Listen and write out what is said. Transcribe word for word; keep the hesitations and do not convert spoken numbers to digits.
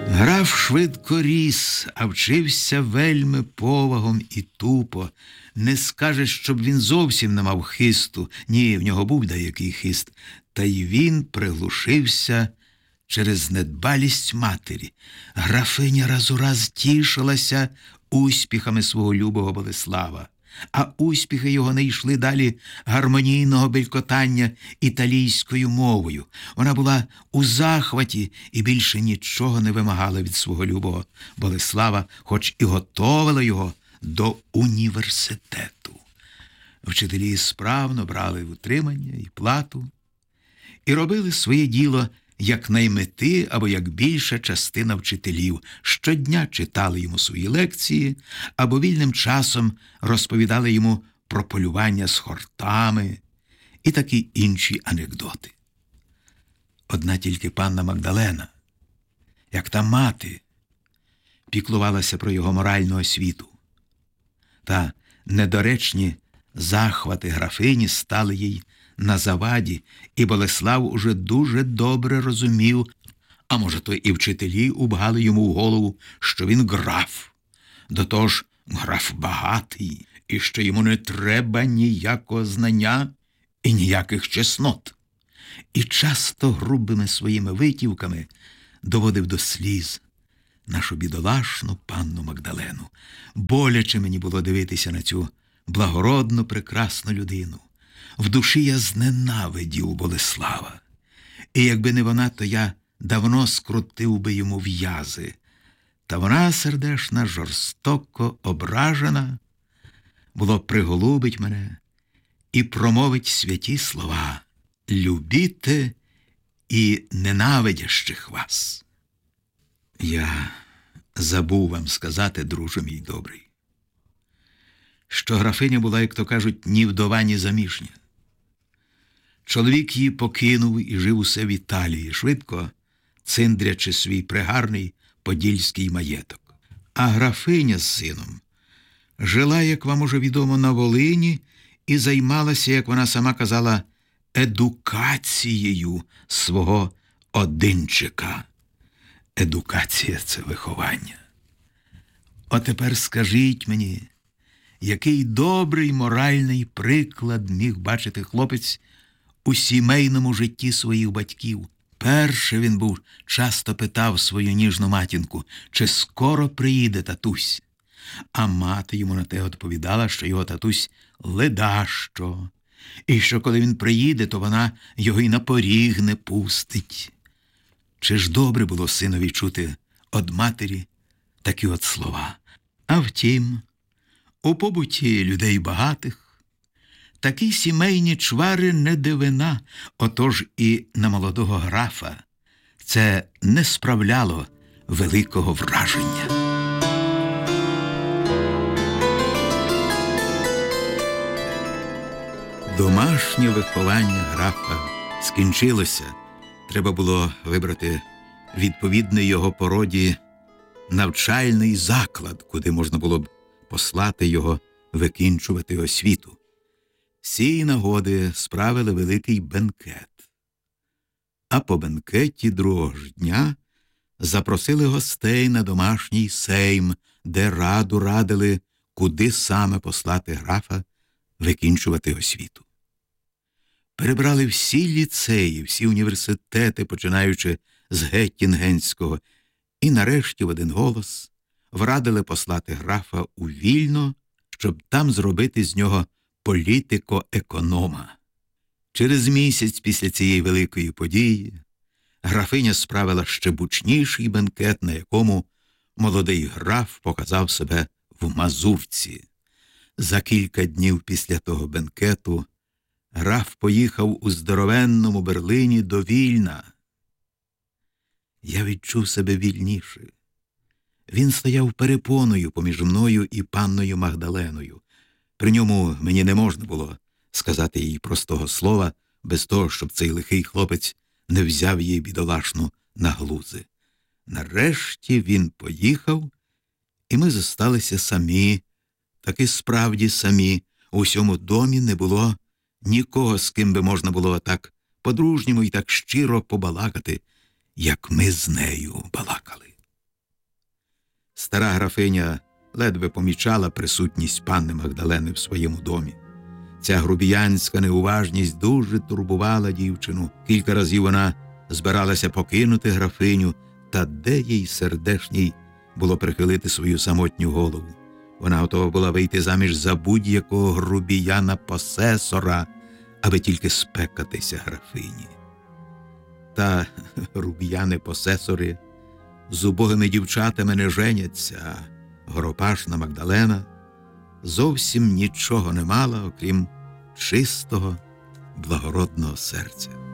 Граф швидко ріс, а вчився вельми повагом і тупо. Не скажеш, щоб він зовсім не мав хисту. Ні, в нього був деякий хист. Та й він приглушився через недбалість матері. Графиня раз у раз тішилася успіхами свого любого Болеслава. А успіхи його не йшли далі гармонійного белькотання італійською мовою. Вона була у захваті і більше нічого не вимагала від свого любого Болеслава, хоч і готовила його до університету. Вчителі справно брали в утримання і плату і робили своє діло як наймети або як більша частина вчителів. Щодня читали йому свої лекції, або вільним часом розповідали йому про полювання з хортами і такі інші анекдоти. Одна тільки панна Магдалена, як та мати, піклувалася про його моральну освіту. Та недоречні захвати графині стали їй на заваді, і Болеслав уже дуже добре розумів, а може, то і вчителі убгали йому в голову, що він граф. До того ж, граф багатий, і що йому не треба ніякого знання і ніяких чеснот. І часто грубими своїми витівками доводив до сліз нашу бідолашну панну Магдалену. Боляче мені було дивитися на цю благородну, прекрасну людину. В душі я зненавидів Болеслава. І якби не вона, то я давно скрутив би йому в'язи. Та вона, сердешна, жорстоко ображена, було приголубить мене і промовить святі слова: «Любіте і ненавидящих вас». Я забув вам сказати, друже мій добрий, що графиня була, як то кажуть, ні вдова, ні заміжня. Чоловік її покинув і жив усе в Італії, швидко циндрячи свій пригарний подільський маєток. А графиня з сином жила, як вам уже відомо, на Волині і займалася, як вона сама казала, едукацією свого одинчика. Едукація – це виховання. От тепер скажіть мені, який добрий моральний приклад міг бачити хлопець у сімейному житті своїх батьків? Перше він був часто питав свою ніжну матінку, чи скоро приїде татусь. А мати йому на те відповідала, що його татусь ледащо, і що коли він приїде, то вона його й на поріг не пустить. Чи ж добре було синові чути од матері такі от слова? А втім, у побуті людей багатих такі сімейні чвари не дивина, отож і на молодого графа це не справляло великого враження. Домашнє виховання графа скінчилося. Треба було вибрати відповідний його породі навчальний заклад, куди можна було б послати його викінчувати освіту. З цієї нагоди справили великий бенкет. А по бенкеті другого ж дня запросили гостей на домашній сейм, де раду радили, куди саме послати графа викінчувати освіту. Перебрали всі ліцеї, всі університети, починаючи з Геттінгенського, і нарешті в один голос врадили послати графа у Вільно, щоб там зробити з нього політико-економа. Через місяць після цієї великої події графиня справила ще бучніший бенкет, на якому молодий граф показав себе в мазурці. За кілька днів після того бенкету граф поїхав у здоровенному Берлині до Вільна. Я відчув себе вільніше. Він стояв перепоною поміж мною і панною Магдаленою. При ньому мені не можна було сказати їй простого слова, без того, щоб цей лихий хлопець не взяв її бідолашну на глузи. Нарешті він поїхав, і ми зосталися самі, таки справді самі. У всьому домі не було нікого, з ким би можна було так по-дружньому і так щиро побалакати, як ми з нею балакали. Стара графиня ледве помічала присутність панни Магдалени в своєму домі. Ця грубіянська неуважність дуже турбувала дівчину. Кілька разів вона збиралася покинути графиню, та де їй сердешній було прихилити свою самотню голову. Вона готова була вийти заміж за будь-якого грубіяна-посесора, аби тільки спекатися графині. Та грубіяни-посесори з убогими дівчатами не женяться, а горопашна Магдалена зовсім нічого не мала, окрім чистого, благородного серця.